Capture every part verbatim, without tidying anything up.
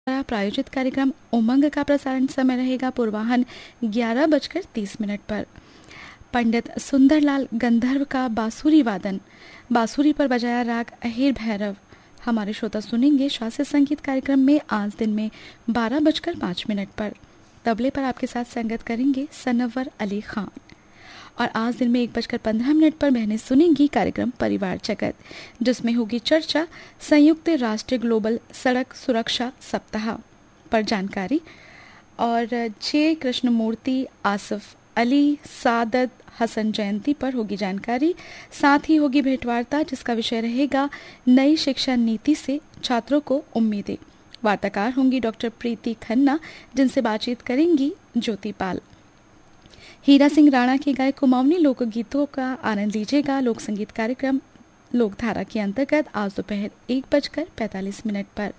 द्वारा प्रायोजित कार्यक्रम उमंग का प्रसारण समय रहेगा पूर्वाह्न ग्यारह बजकर तीस मिनट पर। पंडित सुंदरलाल गंधर्व का बांसुरी वादन, बांसुरी पर बजाया राग अहिर भैरव। हमारे श्रोता सुनेंगे शास्त्रीय संगीत कार्यक्रम में आज दिन में बारह बजकर पाँच मिनट पर। तबले पर आपके साथ संगत करेंगे सनवर अली खान। और आज दिन में एक बजकर पंद्रह मिनट पर बहनें सुनेंगी कार्यक्रम परिवार जगत, जिसमें होगी चर्चा संयुक्त राष्ट्र ग्लोबल सड़क सुरक्षा सप्ताह पर जानकारी। और जे कृष्णमूर्ति, आसिफ अली, सादत हसन जयंती पर होगी जानकारी। साथ ही होगी भेंटवार्ता, जिसका विषय रहेगा नई शिक्षा नीति से छात्रों को उम्मीदें। वार्ताकार होंगी डॉक्टर प्रीति खन्ना, जिनसे बातचीत करेंगी ज्योति पाल। हीरा सिंह राणा के गायक कुमाऊनी लोकगीतों का आनंद लीजिएगा। लोक संगीत कार्यक्रम लोकधारा के अंतर्गत आज दोपहर एक बजकर पैंतालीस मिनट पर।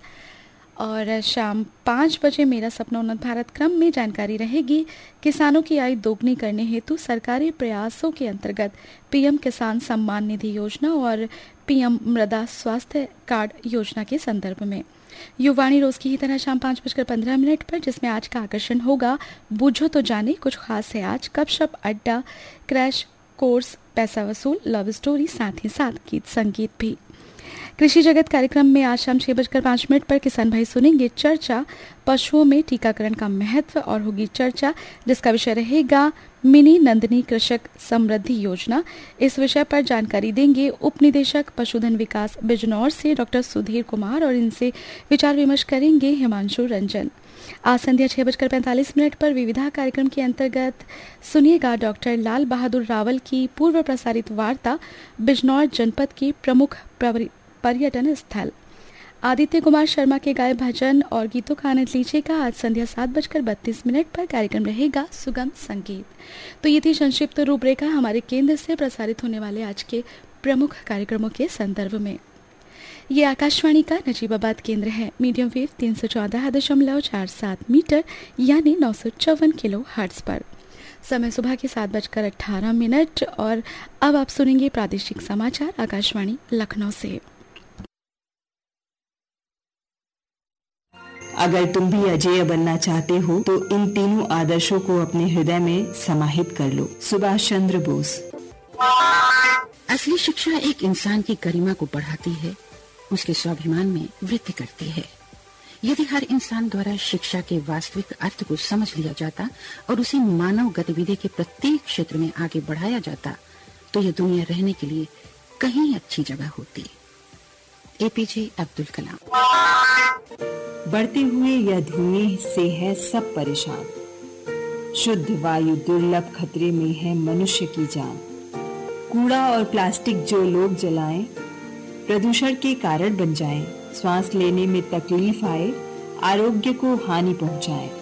और शाम पाँच बजे मेरा सपना उन्नत भारत क्रम में जानकारी रहेगी किसानों की आय दोगुनी करने हेतु सरकारी प्रयासों के अंतर्गत पीएम किसान सम्मान निधि योजना और पीएम मृदा स्वास्थ्य कार्ड योजना के संदर्भ में। युवाणी रोज की ही तरह शाम पाँच बजकर पंद्रह मिनट पर, जिसमें आज का आकर्षण होगा बूझो तो जाने कुछ खास है आज, गपशप अड्डा, क्रैश कोर्स, पैसा वसूल, लव स्टोरी, साथ ही साथ गीत संगीत भी। कृषि जगत कार्यक्रम में आज शाम छह बजकर पाँच मिनट पर किसान भाई सुनेंगे चर्चा पशुओं में टीकाकरण का महत्व, और होगी चर्चा जिसका विषय रहेगा मिनी नंदिनी कृषक समृद्धि योजना। इस विषय पर जानकारी देंगे उप निदेशक पशुधन विकास बिजनौर से डॉक्टर सुधीर कुमार, और इनसे विचार विमर्श करेंगे हिमांशु रंजन। आज संध्या छह बजकर पैंतालीस मिनट पर विविधा कार्यक्रम के अंतर्गत सुनिएगा डॉक्टर लाल बहादुर रावल की पूर्व प्रसारित वार्ता बिजनौर जनपद की प्रमुख पर्यटन स्थल। आदित्य कुमार शर्मा के गाए भजन और गीतों का आनंद लीजिएगा। आज संध्या सात बजकर बत्तीस मिनट पर कार्यक्रम रहेगा सुगम संगीत। तो ये थी संक्षिप्त रूपरेखा हमारे केंद्र से प्रसारित होने वाले आज के प्रमुख कार्यक्रमों के संदर्भ में। ये आकाशवाणी का नजीबाबाद केंद्र है। मीडियम वेव तीन सौ चौदह दशमलव चार सात मीटर यानी नौ सौ चौवन किलो हर्ट्ज पर। समय सुबह के सात बजकर अठारह मिनट। और अब आप सुनेंगे प्रादेशिक समाचार आकाशवाणी लखनऊ से। अगर तुम भी अजेय बनना चाहते हो तो इन तीनों आदर्शों को अपने हृदय में समाहित कर लो। सुभाष चंद्र बोस। असली शिक्षा एक इंसान की गरिमा को बढ़ाती है, उसके स्वाभिमान में वृद्धि करती है। यदि हर इंसान द्वारा शिक्षा के वास्तविक अर्थ को समझ लिया जाता और उसे मानव गतिविधि के प्रत्येक क्षेत्र में आगे बढ़ाया जाता, तो यह दुनिया रहने के लिए कहीं अच्छी जगह होती। एपीजे अब्दुल कलाम। बढ़ते हुए यह धुएं से है सब परेशान, शुद्ध वायु दुर्लभ खतरे में है मनुष्य की जान। कूड़ा और प्लास्टिक जो लोग जलाएं, प्रदूषण के कारण बन जाएं, श्वास लेने में तकलीफ आए, आरोग्य को हानि पहुंचाएं।